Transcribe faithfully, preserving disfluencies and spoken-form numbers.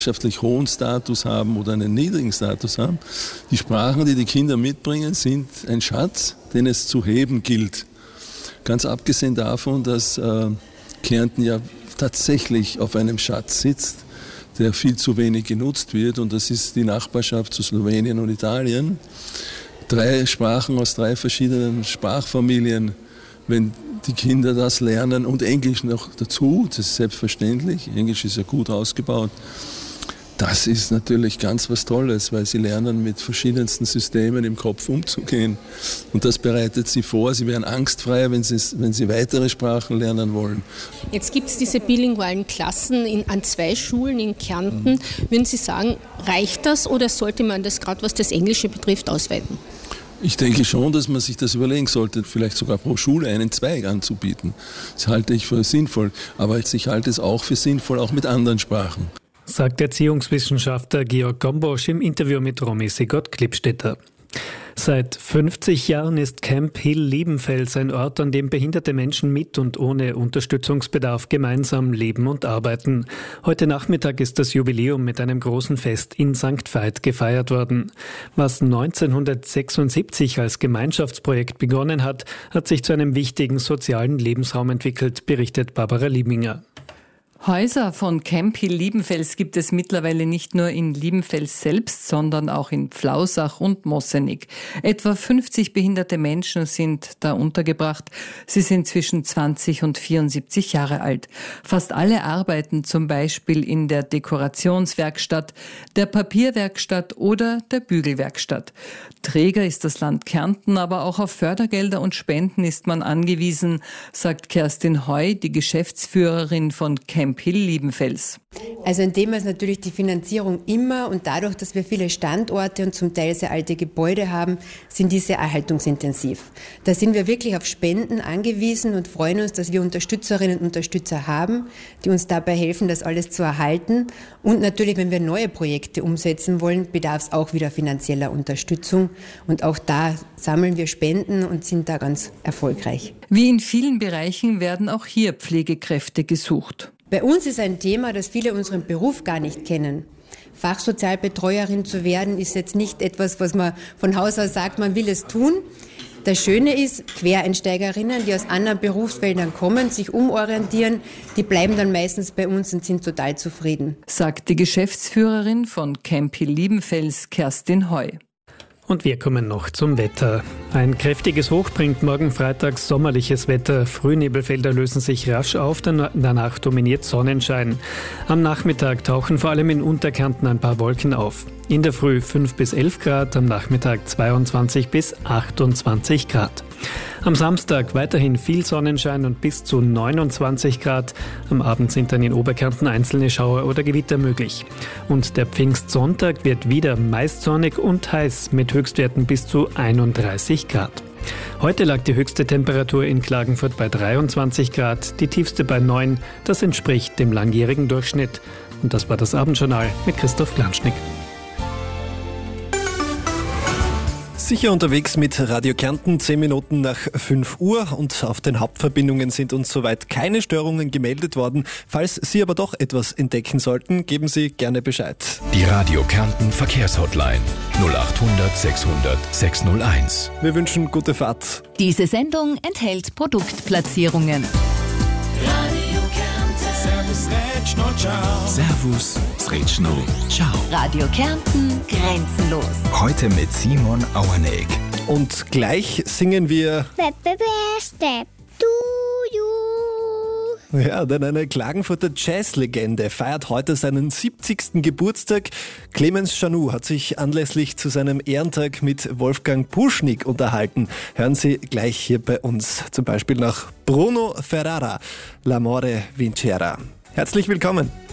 wirtschaftlich hohen Status haben oder einen niedrigen Status haben. Die Sprachen, die die Kinder mitbringen, sind ein Schatz, den es zu heben gilt. Ganz abgesehen davon, dass äh, Kärnten ja tatsächlich auf einem Schatz sitzt, der viel zu wenig genutzt wird, und das ist die Nachbarschaft zu Slowenien und Italien. Drei Sprachen aus drei verschiedenen Sprachfamilien. Wenn die Kinder das lernen und Englisch noch dazu, das ist selbstverständlich, Englisch ist ja gut ausgebaut, das ist natürlich ganz was Tolles, weil sie lernen, mit verschiedensten Systemen im Kopf umzugehen. Und das bereitet sie vor. Sie werden angstfreier, wenn sie, wenn sie weitere Sprachen lernen wollen. Jetzt gibt es diese bilingualen Klassen in, an zwei Schulen in Kärnten. Mhm. Würden Sie sagen, reicht das oder sollte man das gerade, was das Englische betrifft, ausweiten? Ich denke schon, dass man sich das überlegen sollte, vielleicht sogar pro Schule einen Zweig anzubieten. Das halte ich für sinnvoll. Aber ich halte es auch für sinnvoll, auch mit anderen Sprachen. Sagt Erziehungswissenschaftler Georg Gombosch im Interview mit Romy Sigurd-Klippstetter. Seit fünfzig Jahren ist Camp Hill Liebenfels ein Ort, an dem behinderte Menschen mit und ohne Unterstützungsbedarf gemeinsam leben und arbeiten. Heute Nachmittag ist das Jubiläum mit einem großen Fest in Sankt Veit gefeiert worden. Was neunzehnhundertsechsundsiebzig als Gemeinschaftsprojekt begonnen hat, hat sich zu einem wichtigen sozialen Lebensraum entwickelt, berichtet Barbara Liebinger. Häuser von Camp Hill Liebenfels gibt es mittlerweile nicht nur in Liebenfels selbst, sondern auch in Pflausach und Mossenig. Etwa fünfzig behinderte Menschen sind da untergebracht. Sie sind zwischen zwanzig und vierundsiebzig Jahre alt. Fast alle arbeiten zum Beispiel in der Dekorationswerkstatt, der Papierwerkstatt oder der Bügelwerkstatt. Träger ist das Land Kärnten, aber auch auf Fördergelder und Spenden ist man angewiesen, sagt Kerstin Heu, die Geschäftsführerin von Camp Hill Liebenfels. Also ein Thema ist natürlich die Finanzierung immer, und dadurch, dass wir viele Standorte und zum Teil sehr alte Gebäude haben, sind diese erhaltungsintensiv. Da sind wir wirklich auf Spenden angewiesen und freuen uns, dass wir Unterstützerinnen und Unterstützer haben, die uns dabei helfen, das alles zu erhalten. Und natürlich, wenn wir neue Projekte umsetzen wollen, bedarf es auch wieder finanzieller Unterstützung. Und auch da sammeln wir Spenden und sind da ganz erfolgreich. Wie in vielen Bereichen werden auch hier Pflegekräfte gesucht. Bei uns ist ein Thema, das viele unseren Beruf gar nicht kennen. Fachsozialbetreuerin zu werden, ist jetzt nicht etwas, was man von Haus aus sagt, man will es tun. Das Schöne ist, Quereinsteigerinnen, die aus anderen Berufsfeldern kommen, sich umorientieren, die bleiben dann meistens bei uns und sind total zufrieden. Sagt die Geschäftsführerin von Camp Hill Liebenfels, Kerstin Heu. Und wir kommen noch zum Wetter. Ein kräftiges Hoch bringt morgen Freitag sommerliches Wetter. Frühnebelfelder lösen sich rasch auf, danach dominiert Sonnenschein. Am Nachmittag tauchen vor allem in Unterkärnten ein paar Wolken auf. In der Früh fünf bis elf Grad, am Nachmittag zweiundzwanzig bis achtundzwanzig Grad. Am Samstag weiterhin viel Sonnenschein und bis zu neunundzwanzig Grad. Am Abend sind dann in Oberkärnten einzelne Schauer oder Gewitter möglich. Und der Pfingstsonntag wird wieder meist sonnig und heiß mit Höchstwerten bis zu einunddreißig Grad. Heute lag die höchste Temperatur in Klagenfurt bei dreiundzwanzig Grad, die tiefste bei neun. Das entspricht dem langjährigen Durchschnitt. Und das war das Abendjournal mit Christoph Glanschnick. Sicher unterwegs mit Radio Kärnten, zehn Minuten nach fünf Uhr, und auf den Hauptverbindungen sind uns soweit keine Störungen gemeldet worden. Falls Sie aber doch etwas entdecken sollten, geben Sie gerne Bescheid. Die Radio Kärnten Verkehrshotline null acht hundert sechshundert sechshunderteins. Wir wünschen gute Fahrt. Diese Sendung enthält Produktplatzierungen. Radio Kärnten. Servus, Rätschno, ciao. Servus, Rätschno, ciao. Radio Kärnten, grenzenlos. Heute mit Simon Auerneck. Und gleich singen wir Step to you. Ja, denn eine Klagenfurter Jazzlegende feiert heute seinen siebzigsten Geburtstag. Clemens Chanou hat sich anlässlich zu seinem Ehrentag mit Wolfgang Puschnik unterhalten. Hören Sie gleich hier bei uns. Zum Beispiel nach Bruno Ferrara, L'amore vincera. Herzlich willkommen.